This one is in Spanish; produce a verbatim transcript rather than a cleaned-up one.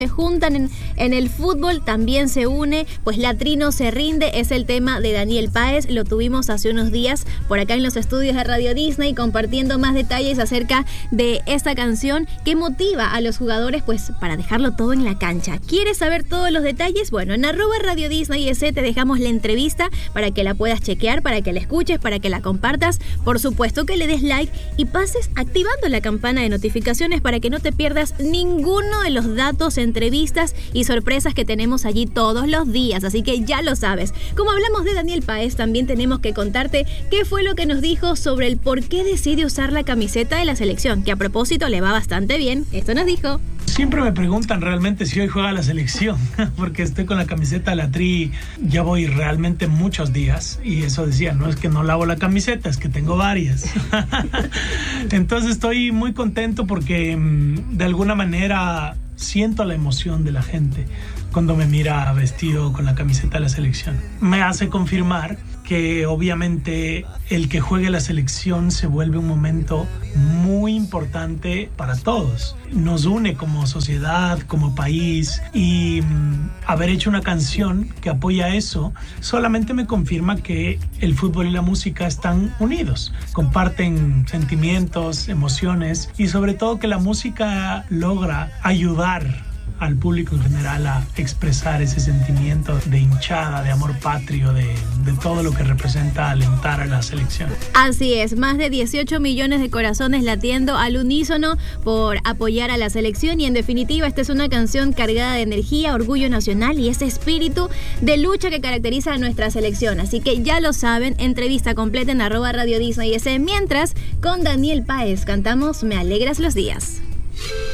se juntan en, en el fútbol, también se une, pues la Tri no se rinde, es el tema de Daniel Páez, lo tuvimos hace unos días por acá en los estudios de Radio Disney, compartiendo más detalles acerca de esta canción que motiva a los jugadores pues para dejarlo todo en la cancha. ¿Quieres saber todos los detalles? Bueno, en arroba Radio Disney S te dejamos la entrevista para que la puedas chequear, para que la escuches, para que la compartas, por supuesto que le des like y pases activando la campana de notificaciones para que no te pierdas ninguno de los datos en entrevistas y sorpresas que tenemos allí todos los días, así que ya lo sabes. Como hablamos de Daniel Páez, también tenemos que contarte qué fue lo que nos dijo sobre el por qué decide usar la camiseta de la selección, que a propósito le va bastante bien. Esto nos dijo. Siempre me preguntan realmente si hoy juega la selección, porque estoy con la camiseta de la Tri, ya voy realmente muchos días, y eso decía, no es que no lavo la camiseta, es que tengo varias. Entonces estoy muy contento porque de alguna manera siento la emoción de la gente cuando me mira vestido con la camiseta de la selección. Me hace confirmar que obviamente el que juegue la selección se vuelve un momento muy importante para todos. Nos une como sociedad, como país, y mm, haber hecho una canción que apoya eso solamente me confirma que el fútbol y la música están unidos. Comparten sentimientos, emociones y sobre todo que la música logra ayudar al público en general a expresar ese sentimiento de hinchada, de amor patrio, de, de todo lo que representa alentar a la selección. Así es, más de dieciocho millones de corazones latiendo al unísono por apoyar a la selección, y en definitiva esta es una canción cargada de energía, orgullo nacional y ese espíritu de lucha que caracteriza a nuestra selección. Así que ya lo saben, entrevista completa en arroba Radio Disney S. Mientras, con Daniel Páez cantamos Me Alegras los Días.